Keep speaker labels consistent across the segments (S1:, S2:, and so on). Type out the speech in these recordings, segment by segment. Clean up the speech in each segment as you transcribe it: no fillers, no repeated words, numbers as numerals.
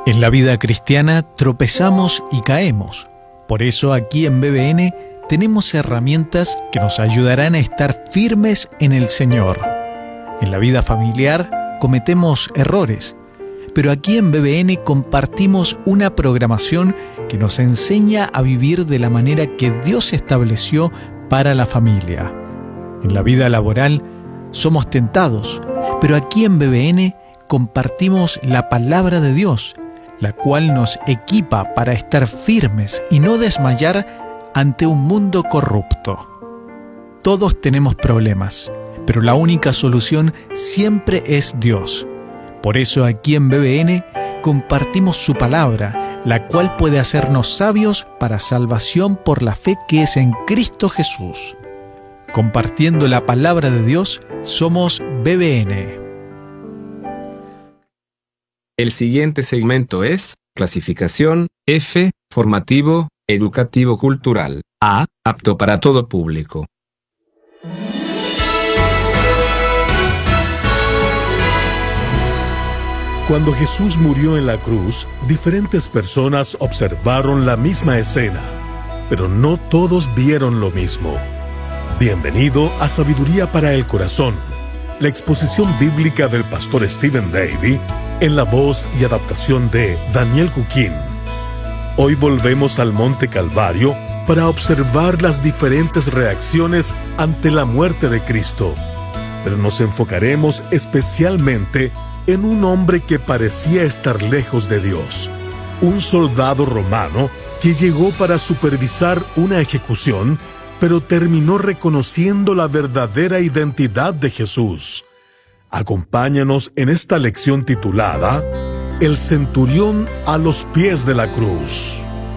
S1: En la vida cristiana tropezamos y caemos. Por eso aquí en BBN tenemos herramientas que nos ayudarán a estar firmes en el Señor. En la vida familiar cometemos errores, pero aquí en BBN compartimos una programación que nos enseña a vivir de la manera que Dios estableció para la familia. En la vida laboral somos tentados, pero aquí en BBN compartimos la palabra de Dios, la cual nos equipa para estar firmes y no desmayar ante un mundo corrupto. Todos tenemos problemas, pero la única solución siempre es Dios. Por eso aquí en BBN compartimos su palabra, la cual puede hacernos sabios para salvación por la fe que es en Cristo Jesús. Compartiendo la palabra de Dios, somos BBN.
S2: El siguiente segmento es clasificación F, formativo, educativo cultural, A, apto para todo público.
S3: Cuando Jesús murió en la cruz, diferentes personas observaron la misma escena, pero no todos vieron lo mismo. Bienvenido a Sabiduría para el Corazón, la exposición bíblica del pastor Stephen Davey, en la voz y adaptación de Daniel Cuquín. Hoy volvemos al Monte Calvario para observar las diferentes reacciones ante la muerte de Cristo, pero nos enfocaremos especialmente en un hombre que parecía estar lejos de Dios, un soldado romano que llegó para supervisar una ejecución, pero terminó reconociendo la verdadera identidad de Jesús. Acompáñanos en esta lección titulada El centurión a los pies de la cruz.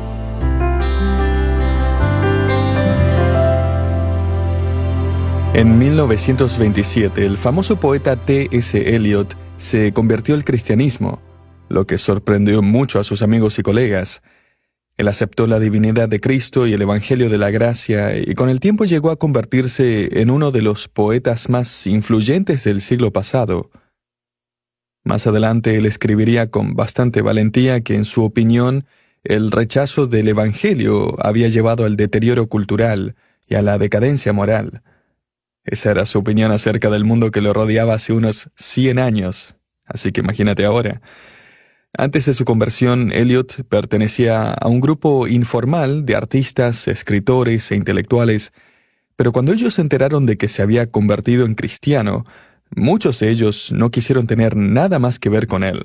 S4: En 1927, el famoso poeta T.S. Eliot se convirtió al cristianismo, lo que sorprendió mucho a sus amigos y colegas. Él aceptó la divinidad de Cristo y el Evangelio de la Gracia, y con el tiempo llegó a convertirse en uno de los poetas más influyentes del siglo pasado. Más adelante él escribiría con bastante valentía que, en su opinión, el rechazo del Evangelio había llevado al deterioro cultural y a la decadencia moral. Esa era su opinión acerca del mundo que lo rodeaba hace unos 100 años, así que imagínate ahora. Antes de su conversión, Eliot pertenecía a un grupo informal de artistas, escritores e intelectuales, pero cuando ellos se enteraron de que se había convertido en cristiano, muchos de ellos no quisieron tener nada más que ver con él.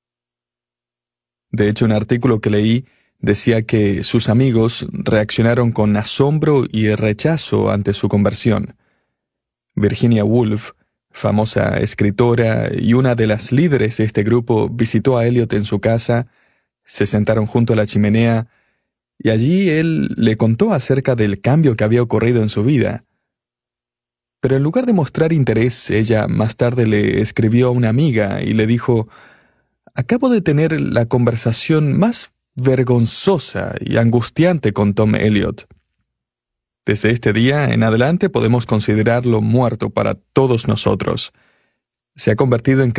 S4: De hecho, un artículo que leí decía que sus amigos reaccionaron con asombro y rechazo ante su conversión. Virginia Woolf, famosa escritora y una de las líderes de este grupo, visitó a Eliot en su casa, se sentaron junto a la chimenea y allí él le contó acerca del cambio que había ocurrido en su vida. Pero en lugar de mostrar interés, ella más tarde le escribió a una amiga y le dijo: «Acabo de tener la conversación más vergonzosa y angustiante con Tom Eliot. Desde este día en adelante podemos considerarlo muerto para todos nosotros. Se ha convertido en